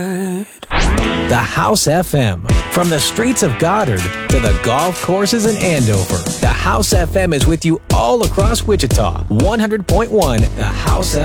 The House FM. From the streets of Goddard to the golf courses in Andover, the House FM is with you all across Wichita. 100.1 The House